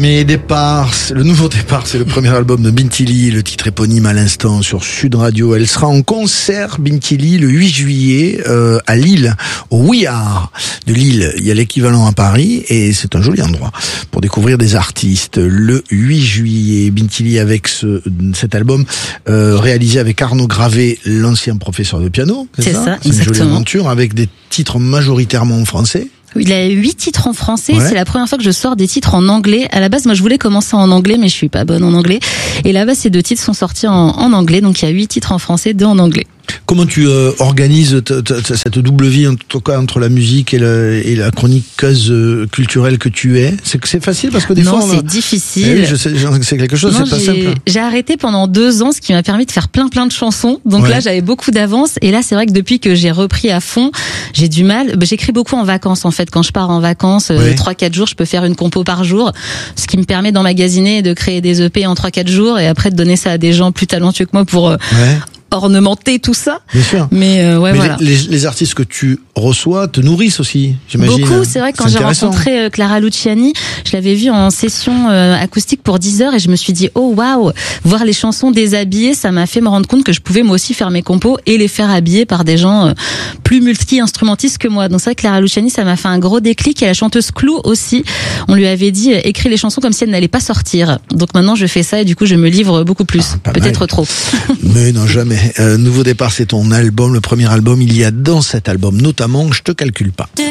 premier départ, le nouveau départ, c'est le premier album de Bintili, le titre éponyme à l'instant sur Sud Radio. Elle sera en concert, Bintili, le 8 juillet à Lille, au We Are de Lille. Il y a l'équivalent à Paris et c'est un joli endroit pour découvrir des artistes. Le 8 juillet, Bintili avec cet album réalisé avec Arnaud Gravé, l'ancien professeur de piano. C'est ça, c'est une jolie aventure avec des titres majoritairement en français. Il a 8 titres en français, ouais. C'est la première fois que je sors des titres en anglais. À la base, moi je voulais commencer en anglais, mais je suis pas bonne en anglais. Et là-bas, ces 2 titres sont sortis en anglais, donc il y a 8 titres en français, 2 en anglais. Comment tu organises cette double vie, en tout cas entre la musique et la chroniqueuse culturelle que tu es? C'est facile parce que des fois... Non, c'est difficile. Oui, je sais, c'est quelque chose, c'est pas simple. J'ai arrêté pendant 2 ans, ce qui m'a permis de faire plein de chansons. Donc là, j'avais beaucoup d'avance. Et là, c'est vrai que depuis que j'ai repris à fond, j'ai du mal. J'écris beaucoup en vacances, en fait. Quand je pars en vacances, 3-4 jours, je peux faire une compo par jour. Ce qui me permet d'emmagasiner et de créer des EP en 3-4 jours et après de donner ça à des gens plus talentueux que moi pour... ornementer tout ça. Bien sûr. Mais voilà. Les artistes que tu reçois te nourrissent aussi, j'imagine. Beaucoup, c'est vrai que quand j'ai rencontré Clara Luciani, je l'avais vue en session acoustique pour 10 heures et je me suis dit, oh waouh, voir les chansons déshabillées, ça m'a fait me rendre compte que je pouvais moi aussi faire mes compos et les faire habiller par des gens plus multi-instrumentistes que moi. Donc c'est vrai que Clara Luciani, ça m'a fait un gros déclic et la chanteuse Clou aussi, on lui avait dit, écris les chansons comme si elles n'allaient pas sortir. Donc maintenant je fais ça et du coup je me livre beaucoup plus. Peut-être trop. Mais non, jamais. Nouveau départ, c'est ton album, le premier album. Il y a dans cet album notamment Je te calcule pas.